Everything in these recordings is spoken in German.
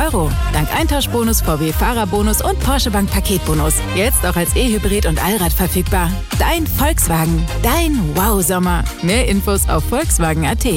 €. Dank Eintauschbonus, VW-Fahrerbonus und Porsche Bank Paketbonus. Jetzt auch als E-Hybrid und Allrad verfügbar. Dein Volkswagen. Dein Wow-Sommer. Mehr Infos auf Volkswagen.at.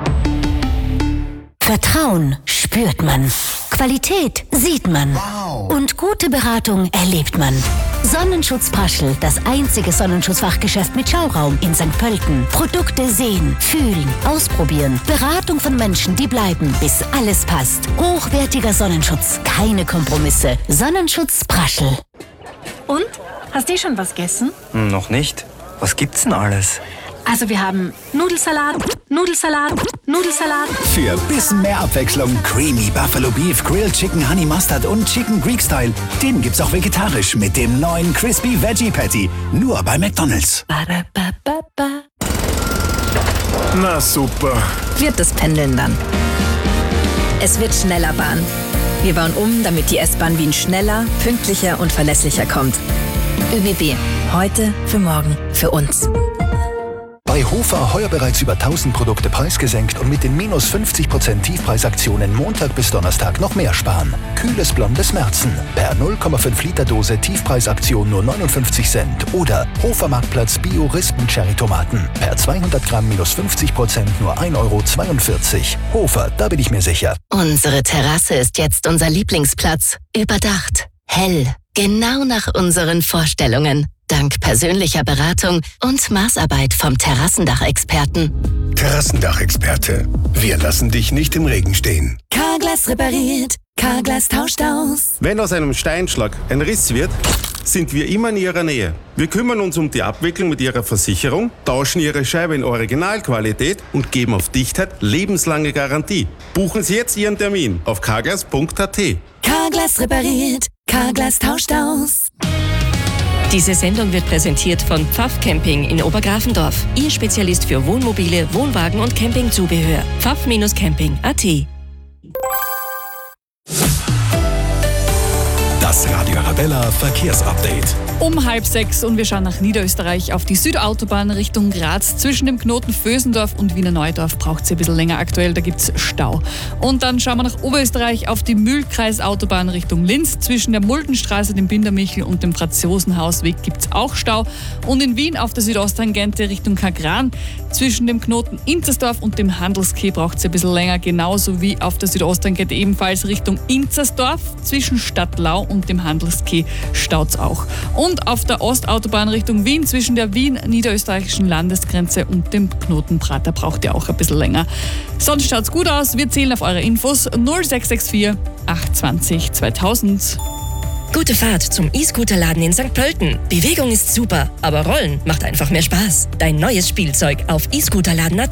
Vertrauen spürt man. Qualität sieht man. Wow. Und gute Beratung erlebt man. Sonnenschutz Praschl, das einzige Sonnenschutzfachgeschäft mit Schauraum in St. Pölten. Produkte sehen, fühlen, ausprobieren. Beratung von Menschen, die bleiben, bis alles passt. Hochwertiger Sonnenschutz, keine Kompromisse. Sonnenschutz Praschl. Und? Hast du schon was gegessen? Noch nicht. Was gibt's denn alles? Also wir haben Nudelsalat. Für bisschen mehr Abwechslung Creamy Buffalo Beef, Grilled Chicken Honey Mustard und Chicken Greek Style. Den gibt's auch vegetarisch mit dem neuen Crispy Veggie Patty. Nur bei McDonald's. Na super. Wird das Pendeln dann. Es wird schneller Bahn. Wir bauen um, damit die S-Bahn Wien schneller, pünktlicher und verlässlicher kommt. ÖBB. Heute, für morgen, für uns. Bei Hofer heuer bereits über 1000 Produkte preisgesenkt und mit den minus 50% Tiefpreisaktionen Montag bis Donnerstag noch mehr sparen. Kühles blondes Märzen per 0,5 Liter Dose Tiefpreisaktion nur 59 Cent. Oder Hofer Marktplatz Bio Rispen Cherry Tomaten per 200 Gramm minus 50% nur 1,42 €. Hofer, da bin ich mir sicher. Unsere Terrasse ist jetzt unser Lieblingsplatz. Überdacht, hell, genau nach unseren Vorstellungen. Dank persönlicher Beratung und Maßarbeit vom Terrassendachexperten. Terrassendachexperte. Wir lassen dich nicht im Regen stehen. Carglass repariert, Carglass tauscht aus. Wenn aus einem Steinschlag ein Riss wird, sind wir immer in Ihrer Nähe. Wir kümmern uns um die Abwicklung mit Ihrer Versicherung, tauschen Ihre Scheibe in Originalqualität und geben auf Dichtheit lebenslange Garantie. Buchen Sie jetzt Ihren Termin auf carglass.at. Carglass repariert, Carglass tauscht aus. Diese Sendung wird präsentiert von Pfaff Camping in Obergrafendorf. Ihr Spezialist für Wohnmobile, Wohnwagen und Campingzubehör. pfaff-camping.at. Das Radio Arabella Verkehrsupdate. Um 5:30 und wir schauen nach Niederösterreich auf die Südautobahn Richtung Graz. Zwischen dem Knoten Vösendorf und Wiener Neudorf braucht es ein bisschen länger aktuell, da gibt es Stau. Und dann schauen wir nach Oberösterreich auf die Mühlkreisautobahn Richtung Linz. Zwischen der Muldenstraße, dem Bindermichel und dem Franzosenhausweg gibt es auch Stau. Und in Wien auf der Südosttangente Richtung Kagran. Zwischen dem Knoten Inzersdorf und dem Handelskeh braucht es ein bisschen länger, genauso wie auf der Südosttangente ebenfalls Richtung Inzersdorf. Zwischen Stadtlau und dem Handelskeh staut es auch. Und auf der Ostautobahn Richtung Wien zwischen der Wien-Niederösterreichischen Landesgrenze und dem Knoten Prater braucht ihr auch ein bisschen länger. Sonst schaut's gut aus. Wir zählen auf eure Infos 0664 820 2000. Gute Fahrt zum E-Scooter-Laden in St. Pölten. Bewegung ist super, aber Rollen macht einfach mehr Spaß. Dein neues Spielzeug auf e-Scooterladen.at.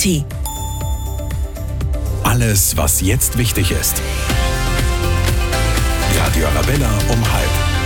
Alles, was jetzt wichtig ist. Radio Arabella um 12:30.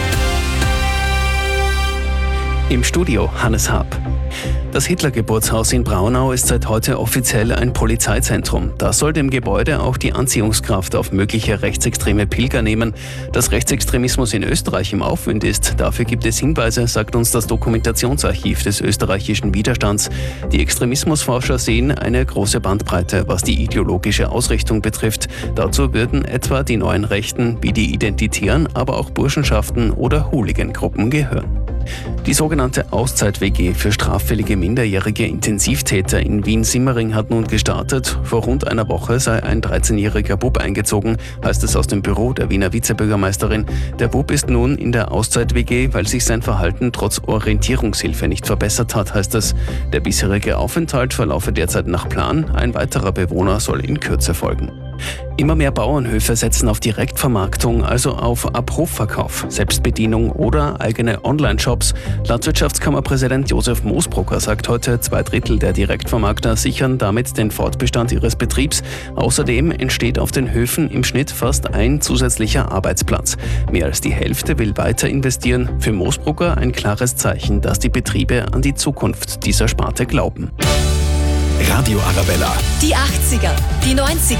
Im Studio Hannes Haab. Das Hitler-Geburtshaus in Braunau ist seit heute offiziell ein Polizeizentrum. Das soll dem Gebäude auch die Anziehungskraft auf mögliche rechtsextreme Pilger nehmen. Dass Rechtsextremismus in Österreich im Aufwind ist, dafür gibt es Hinweise, sagt uns das Dokumentationsarchiv des österreichischen Widerstands. Die Extremismusforscher sehen eine große Bandbreite, was die ideologische Ausrichtung betrifft. Dazu würden etwa die neuen Rechten wie die Identitären, aber auch Burschenschaften oder Hooligan-Gruppen gehören. Die sogenannte Auszeit-WG für straffällige minderjährige Intensivtäter in Wien-Simmering hat nun gestartet. Vor rund einer Woche sei ein 13-jähriger Bub eingezogen, heißt es aus dem Büro der Wiener Vizebürgermeisterin. Der Bub ist nun in der Auszeit-WG, weil sich sein Verhalten trotz Orientierungshilfe nicht verbessert hat, heißt es. Der bisherige Aufenthalt verlaufe derzeit nach Plan. Ein weiterer Bewohner soll in Kürze folgen. Immer mehr Bauernhöfe setzen auf Direktvermarktung, also auf Abrufverkauf, Selbstbedienung oder eigene Online-Shops. Landwirtschaftskammerpräsident Josef Moosbrucker sagt heute, 2/3 der Direktvermarkter sichern damit den Fortbestand ihres Betriebs. Außerdem entsteht auf den Höfen im Schnitt fast ein zusätzlicher Arbeitsplatz. Mehr als die Hälfte will weiter investieren. Für Moosbrucker ein klares Zeichen, dass die Betriebe an die Zukunft dieser Sparte glauben. Radio Arabella. Die 80er, die 90er